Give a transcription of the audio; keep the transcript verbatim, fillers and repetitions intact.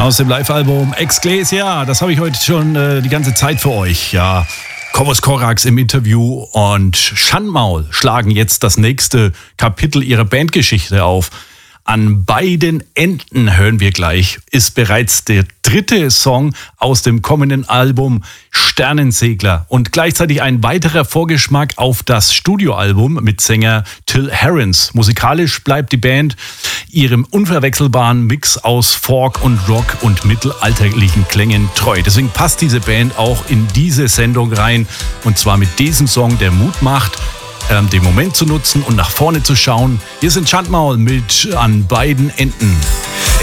Aus dem Live-Album Exclesia, das habe ich heute schon äh, die ganze Zeit für euch. Ja, Corvus Corax im Interview und Schandmaul schlagen jetzt das nächste Kapitel ihrer Bandgeschichte auf. An beiden Enden hören wir gleich, ist bereits der dritte Song aus dem kommenden Album Sternensegler und gleichzeitig ein weiterer Vorgeschmack auf das Studioalbum mit Sänger Till Herrens. Musikalisch bleibt die Band ihrem unverwechselbaren Mix aus Folk und Rock und mittelalterlichen Klängen treu. Deswegen passt diese Band auch in diese Sendung rein und zwar mit diesem Song, der Mut macht, den Moment zu nutzen und nach vorne zu schauen. Hier sind Schandmaul mit An beiden Enden.